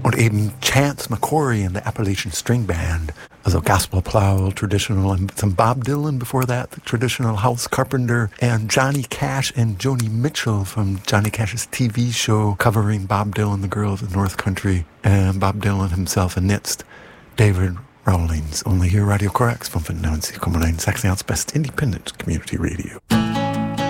Und eben Chance McCory and the Appalachian String Band, also gospel plow, traditional, and some Bob Dylan before that, the traditional house carpenter, and Johnny Cash and Joni Mitchell from Johnny Cash's TV show covering Bob Dylan, The Girl of the North Country, and Bob Dylan himself amidst David Rawlings. Only here, Radio Corax, 95,9 Sachsen-Anhalt's best independent community radio.